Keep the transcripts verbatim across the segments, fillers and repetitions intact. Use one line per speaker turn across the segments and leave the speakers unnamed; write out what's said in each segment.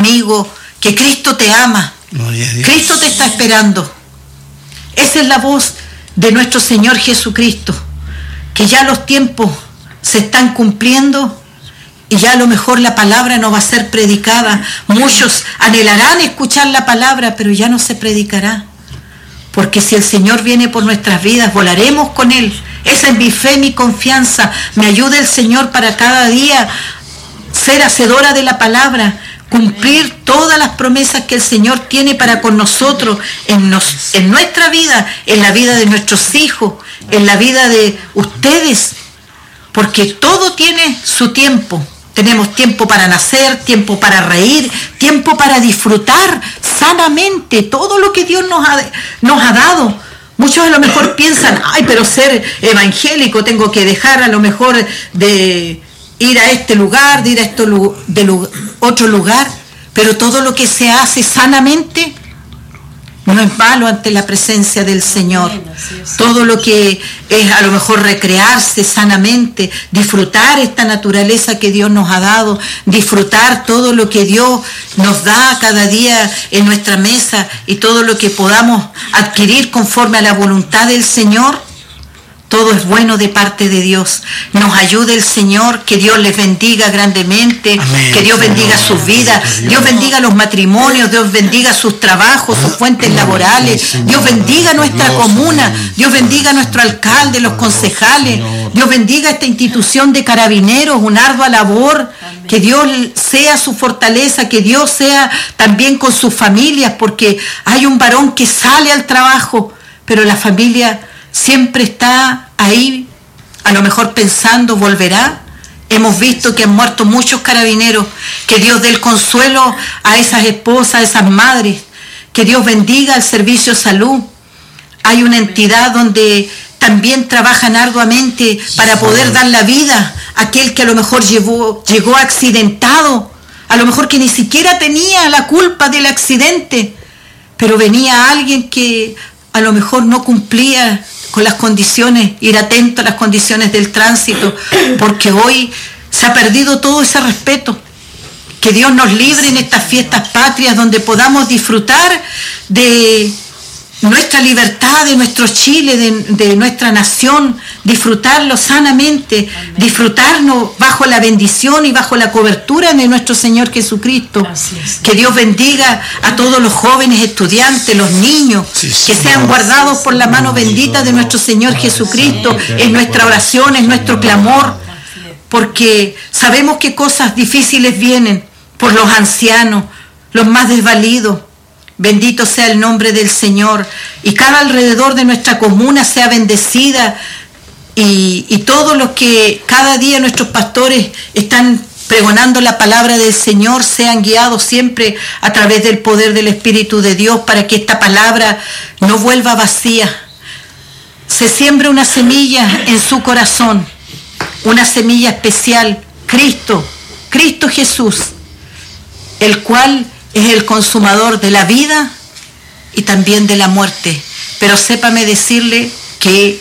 amigo, que Cristo te ama. Cristo te está esperando. Esa es la voz de nuestro Señor Jesucristo, que ya los tiempos se están cumpliendo y ya a lo mejor la palabra no va a ser predicada. Muchos anhelarán escuchar la palabra, pero ya no se predicará. Porque si el Señor viene por nuestras vidas, volaremos con Él. Esa es mi fe, mi confianza. Me ayuda el Señor para cada día ser hacedora de la palabra, cumplir todas las promesas que el Señor tiene para con nosotros, en, nos, en nuestra vida, en la vida de nuestros hijos, en la vida de ustedes, porque todo tiene su tiempo. Tenemos tiempo para nacer, tiempo para reír, tiempo para disfrutar sanamente todo lo que Dios nos ha, nos ha dado. Muchos a lo mejor piensan, ay, pero ser evangélico, tengo que dejar a lo mejor de ir a este lugar, de ir a este de otro lugar, pero todo lo que se hace sanamente no es malo ante la presencia del Señor. Todo lo que es a lo mejor recrearse sanamente, disfrutar esta naturaleza que Dios nos ha dado, disfrutar todo lo que Dios nos da cada día en nuestra mesa y todo lo que podamos adquirir conforme a la voluntad del Señor. Todo es bueno de parte de Dios. Nos ayude el Señor, que Dios les bendiga grandemente, amén, que Dios bendiga sus vidas, Dios bendiga los matrimonios, Dios bendiga sus trabajos, sus fuentes laborales, Dios bendiga nuestra comuna, Dios bendiga a nuestro alcalde, los concejales, Dios bendiga esta institución de carabineros, una ardua labor, que Dios sea su fortaleza, que Dios sea también con sus familias, porque hay un varón que sale al trabajo, pero la familia siempre está ahí, a lo mejor pensando, ¿volverá? Hemos visto que han muerto muchos carabineros. Que Dios dé el consuelo a esas esposas, a esas madres. Que Dios bendiga el servicio de salud. Hay una entidad donde también trabajan arduamente para poder dar la vida a aquel que a lo mejor llevó, llegó accidentado, a lo mejor que ni siquiera tenía la culpa del accidente, pero venía alguien que a lo mejor no cumplía con las condiciones, ir atento a las condiciones del tránsito, porque hoy se ha perdido todo ese respeto. Que Dios nos libre en estas fiestas patrias donde podamos disfrutar de nuestra libertad, de nuestro Chile, de, de nuestra nación, disfrutarlo sanamente, amén, disfrutarnos bajo la bendición y bajo la cobertura de nuestro Señor Jesucristo. Es, que Dios bendiga a todos los jóvenes estudiantes, los niños, sí, que sean guardados por la mano bendita de nuestro Señor Jesucristo. Es nuestra oración, es nuestro clamor, porque sabemos que cosas difíciles vienen por los ancianos, los más desvalidos. Bendito sea el nombre del Señor, y cada alrededor de nuestra comuna sea bendecida, y, y todos los que cada día nuestros pastores están pregonando la palabra del Señor sean guiados siempre a través del poder del Espíritu de Dios, para que esta palabra no vuelva vacía. Se siembra una semilla en su corazón, una semilla especial, Cristo, Cristo Jesús, el cual es el consumador de la vida y también de la muerte. Pero sépame decirle que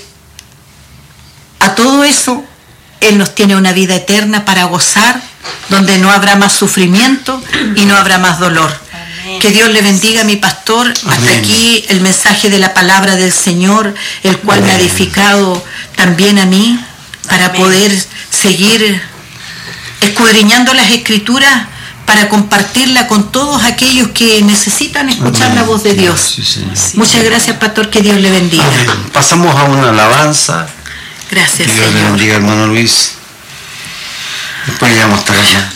a todo eso Él nos tiene una vida eterna para gozar, donde no habrá más sufrimiento y no habrá más dolor. Amén. Que Dios le bendiga a mi pastor. Amén. Hasta aquí el mensaje de la palabra del Señor, el cual Amén. Me ha edificado también a mí para Amén. Poder seguir escudriñando las Escrituras, para compartirla con todos aquellos que necesitan escuchar Amén. La voz de Dios. Sí, sí. Muchas gracias, pastor, que Dios le bendiga.
Amén. Pasamos a una alabanza.
Gracias,
que Dios
Señor.
le bendiga, hermano Luis. Después ya vamos a estar allá.